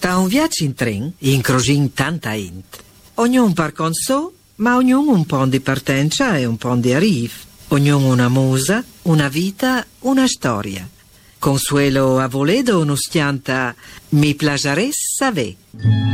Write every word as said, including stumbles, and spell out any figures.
Da un viaggio in tren, incrogin tanta gente. Ognuno par con so, ma ognuno un po' di partenza e un po' di arrivo. Ognuno una musa, una vita, una storia. Consuelo Avoledo non stianta mi piacerebbe sapere.